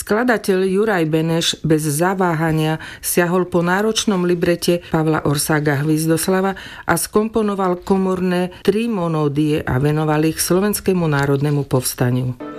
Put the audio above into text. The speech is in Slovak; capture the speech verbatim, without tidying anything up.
Skladateľ Juraj Beneš bez zaváhania siahol po náročnom librete Pavla Orsága Hvizdoslava a skomponoval komorné tri monódie a venoval ich Slovenskému národnému povstaniu.